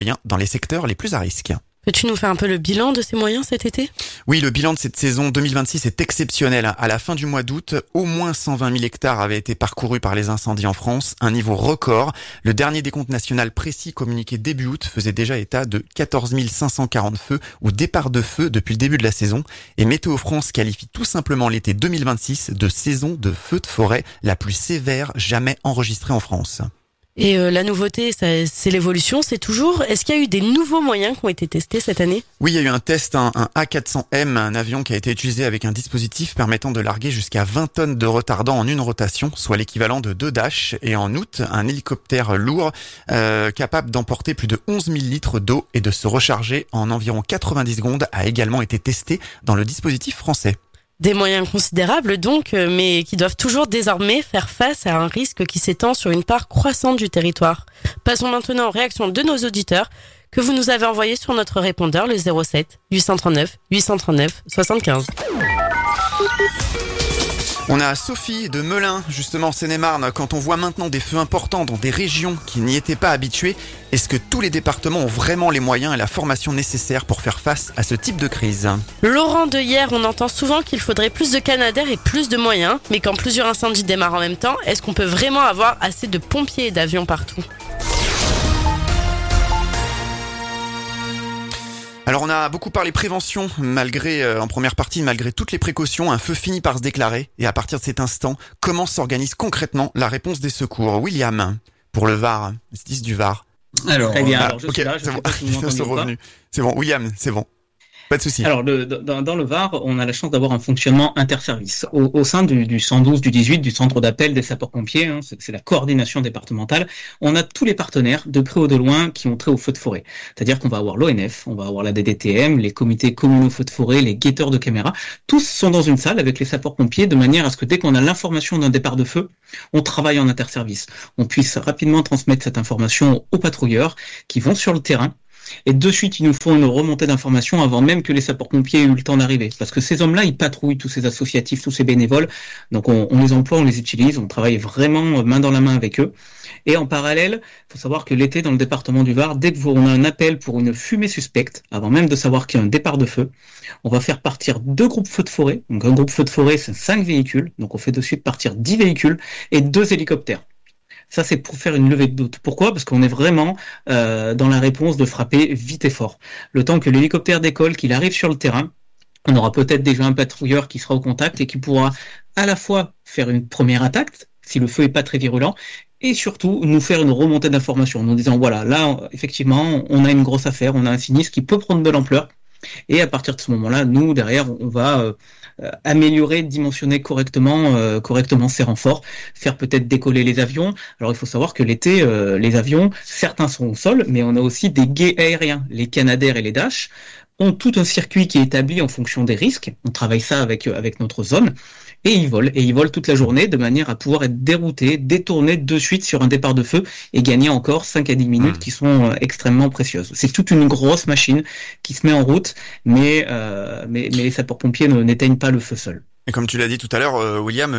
dans les secteurs les plus à risque. Peux-tu nous faire un peu le bilan de ces moyens cet été ? Oui, le bilan de cette saison 2026 est exceptionnel. À la fin du mois d'août, au moins 120 000 hectares avaient été parcourus par les incendies en France, un niveau record. Le dernier décompte national précis communiqué début août faisait déjà état de 14 540 feux ou départs de feu depuis le début de la saison. Et Météo France qualifie tout simplement l'été 2026 de saison de feux de forêt la plus sévère jamais enregistrée en France. Et la nouveauté, c'est l'évolution, c'est toujours. Est-ce qu'il y a eu des nouveaux moyens qui ont été testés cette année ? Oui, il y a eu un test, un A400M, un avion qui a été utilisé avec un dispositif permettant de larguer jusqu'à 20 tonnes de retardant en une rotation, soit l'équivalent de 2 Dash. Et en août, un hélicoptère lourd capable d'emporter plus de 11 000 litres d'eau et de se recharger en environ 90 secondes a également été testé dans le dispositif français. Des moyens considérables donc, mais qui doivent toujours désormais faire face à un risque qui s'étend sur une part croissante du territoire. Passons maintenant aux réactions de nos auditeurs que vous nous avez envoyées sur notre répondeur, le 07 839 839 75. On a Sophie de Melun, justement en Seine-et-Marne. Quand on voit maintenant des feux importants dans des régions qui n'y étaient pas habituées, est-ce que tous les départements ont vraiment les moyens et la formation nécessaire pour faire face à ce type de crise ? Laurent de hier, on entend souvent qu'il faudrait plus de canadaires et plus de moyens, mais quand plusieurs incendies démarrent en même temps, est-ce qu'on peut vraiment avoir assez de pompiers et d'avions partout ? Alors on a beaucoup parlé prévention, en première partie, malgré toutes les précautions, un feu finit par se déclarer. Et à partir de cet instant, comment s'organise concrètement la réponse des secours ? William, pour le Var, le 10 du Var. Alors, très bien. Alors, je suis là, je sais pas si vous m'entendez ou pas. C'est bon, William, c'est bon. Pas de souci. Alors, dans le Var, on a la chance d'avoir un fonctionnement interservice. Au sein du 112, du 18, du centre d'appel des sapeurs-pompiers, c'est la coordination départementale, on a tous les partenaires, de près ou de loin, qui ont trait au feu de forêt. C'est-à-dire qu'on va avoir l'ONF, on va avoir la DDTM, les comités communaux feu de forêt, les guetteurs de caméras. Tous sont dans une salle avec les sapeurs-pompiers, de manière à ce que dès qu'on a l'information d'un départ de feu, on travaille en interservice. On puisse rapidement transmettre cette information aux patrouilleurs qui vont sur le terrain. Et de suite, il nous faut une remontée d'informations avant même que les sapeurs-pompiers aient eu le temps d'arriver. Parce que ces hommes-là, ils patrouillent tous ces associatifs, tous ces bénévoles. Donc on les emploie, on les utilise, on travaille vraiment main dans la main avec eux. Et en parallèle, il faut savoir que l'été, dans le département du Var, dès qu'on a un appel pour une fumée suspecte, avant même de savoir qu'il y a un départ de feu, on va faire partir 2 groupes feux de forêt. Donc un groupe feu de forêt, c'est 5 véhicules. Donc on fait de suite partir 10 véhicules et 2 hélicoptères. Ça, c'est pour faire une levée de doute. Pourquoi ? Parce qu'on est vraiment dans la réponse de frapper vite et fort. Le temps que l'hélicoptère décolle, qu'il arrive sur le terrain, on aura peut-être déjà un patrouilleur qui sera au contact et qui pourra à la fois faire une première attaque, si le feu est pas très virulent, et surtout nous faire une remontée d'informations en nous disant voilà, là, effectivement, on a une grosse affaire, on a un sinistre qui peut prendre de l'ampleur. Et à partir de ce moment-là, nous, derrière, on va améliorer, dimensionner correctement ces renforts, faire peut-être décoller les avions. Alors, il faut savoir que l'été, les avions, certains sont au sol, mais on a aussi des guets aériens. Les Canadair et les Dash ont tout un circuit qui est établi en fonction des risques. On travaille ça avec notre zone. Et ils volent toute la journée de manière à pouvoir être déroutés, détournés de suite sur un départ de feu et gagner encore 5 à 10 minutes qui sont extrêmement précieuses. C'est toute une grosse machine qui se met en route, mais les sapeurs-pompiers n'éteignent pas le feu seul. Et comme tu l'as dit tout à l'heure, William,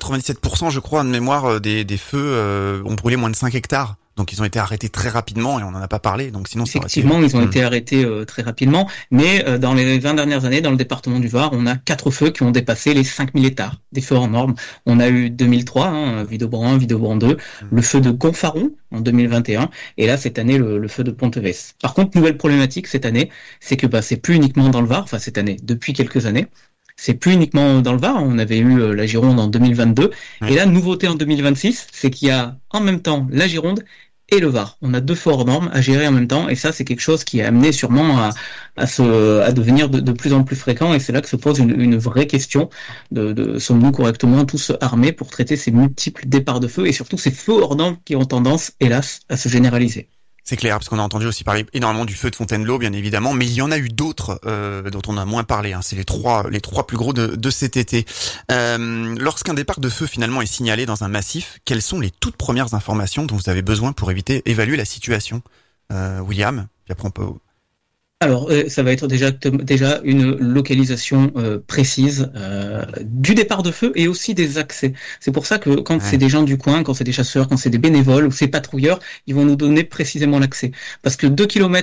97% je crois de mémoire des feux ont brûlé moins de 5 hectares. Donc ils ont été arrêtés très rapidement et on n'en a pas parlé. Donc sinon, effectivement, ils ont été arrêtés très rapidement. Mais dans les 20 dernières années, dans le département du Var, on a 4 feux qui ont dépassé les 5000 hectares, des feux hors normes. On a eu 2003, Vidobran 1, Vidobran 2, le feu de Gonfaron en 2021, et là cette année le feu de Ponteves. Par contre, nouvelle problématique cette année, c'est que c'est plus uniquement dans le Var, enfin cette année, depuis quelques années. C'est plus uniquement dans le Var, on avait eu la Gironde en 2022, et la nouveauté en 2026, c'est qu'il y a en même temps la Gironde et le Var. On a 2 feux hors normes à gérer en même temps, et ça c'est quelque chose qui est amené sûrement à devenir de plus en plus fréquent, et c'est là que se pose une vraie question de sommes-nous correctement tous armés pour traiter ces multiples départs de feu, et surtout ces feux hors normes qui ont tendance, hélas, à se généraliser. C'est clair, parce qu'on a entendu aussi parler énormément du feu de Fontainebleau, bien évidemment, mais il y en a eu d'autres dont on a moins parlé. C'est les trois plus gros de cet été. Lorsqu'un départ de feu finalement est signalé dans un massif, quelles sont les toutes premières informations dont vous avez besoin pour évaluer la situation, William ? Puis après on peut... Alors, ça va être déjà une localisation précise du départ de feu et aussi des accès. C'est pour ça que quand c'est des gens du coin, quand c'est des chasseurs, quand c'est des bénévoles ou c'est patrouilleurs, ils vont nous donner précisément l'accès. Parce que 2 kilomètres